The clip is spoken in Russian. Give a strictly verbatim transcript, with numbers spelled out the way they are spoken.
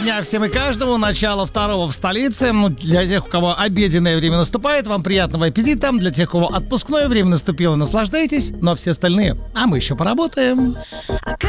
дня всем и каждому. Начало второго в столице. Ну, для тех, у кого обеденное время наступает, вам приятного аппетита. Для тех, у кого отпускное время наступило, наслаждайтесь. Но все остальные, а мы еще поработаем.